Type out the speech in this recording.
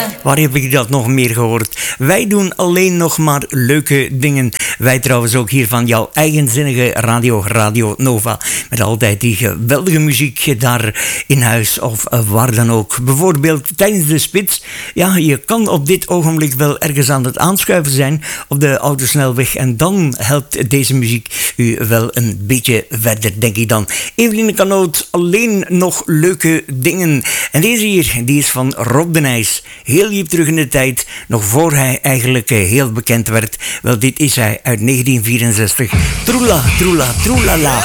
Waar heb ik dat nog meer gehoord? Wij doen alleen nog maar leuke dingen. Wij trouwens ook hier van jouw eigenzinnige radio, Radio Nova. Met altijd die geweldige muziek daar in huis of waar dan ook. Bijvoorbeeld tijdens de spits. Ja, je kan op dit ogenblik wel ergens aan het aanschuiven zijn op de autosnelweg. En dan helpt deze muziek u wel een beetje verder, denk ik dan. Eveline Kanoot, alleen nog leuke dingen. En deze hier, die is van Rob de Nijs. Heel diep terug in de tijd, nog voor hij eigenlijk heel bekend werd. Wel, dit is hij uit 1964. Troela, troela, troelala.